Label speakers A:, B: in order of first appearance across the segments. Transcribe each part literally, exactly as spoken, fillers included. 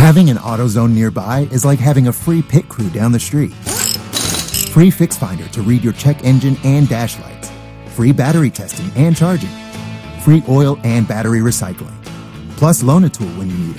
A: Having an AutoZone nearby is like having a free pit crew down the street. Free Fix Finder to read your check engine and dash lights. Free battery testing and charging. Free oil and battery recycling. Plus Loan-A-Tool when you need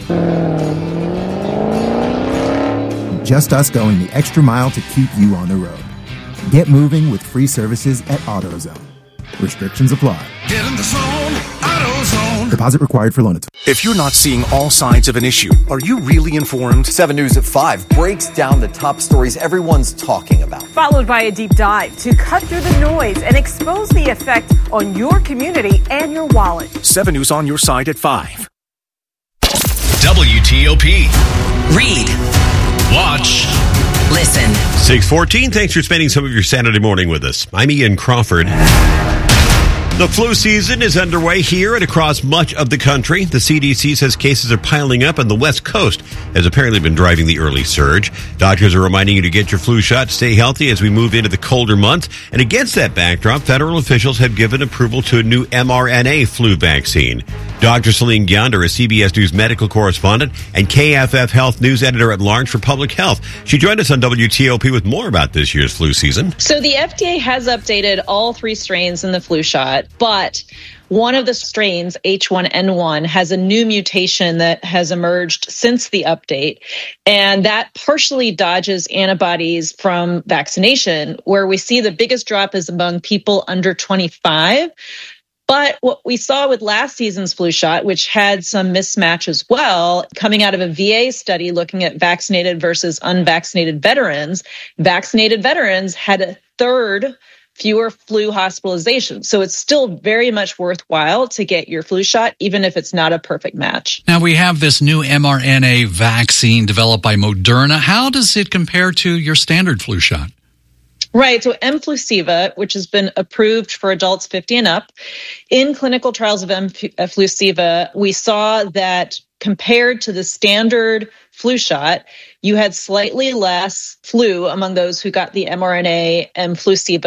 A: it. Just us going the extra mile to keep you on the road. Get moving with free services at AutoZone. Restrictions apply.
B: Get in the zone, AutoZone.
A: Deposit required for Loan-A-Tool.
C: If you're not seeing all sides of an issue, are you really informed?
D: seven News at five breaks down the top stories everyone's talking about.
E: Followed by a deep dive to cut through the noise and expose the effect on your community and your wallet.
C: seven News on your side at five.
F: W T O P.
G: Read.
F: Watch.
G: Listen.
H: six fourteen, thanks for spending some of your Saturday morning with us. I'm Ian Crawford. The flu season is underway here and across much of the country. The C D C says cases are piling up, and the West Coast has apparently been driving the early surge. Doctors are reminding you to get your flu shot, stay healthy as we move into the colder months. And against that backdrop, federal officials have given approval to a new mRNA flu vaccine. Doctor Celine Gyander is C B S News medical correspondent and K F F Health News editor at large for public health. She joined us on W T O P with more about this year's flu season.
I: So the F D A has updated all three strains in the flu shot, but one of the strains, H one N one, has a new mutation that has emerged since the update, and that partially dodges antibodies from vaccination, where we see the biggest drop is among people under twenty-five. But what we saw with last season's flu shot, which had some mismatch as well, coming out of a V A study looking at vaccinated versus unvaccinated veterans, vaccinated veterans had a third fewer flu hospitalizations. So it's still very much worthwhile to get your flu shot, even if it's not a perfect match.
J: Now, we have this new mRNA vaccine developed by Moderna. How does it compare to your standard flu shot?
I: Right. So mFlusiva, which has been approved for adults fifty and up, in clinical trials of mFlusiva, we saw that compared to the standard flu shot, you had slightly less flu among those who got the mRNA mFlusiva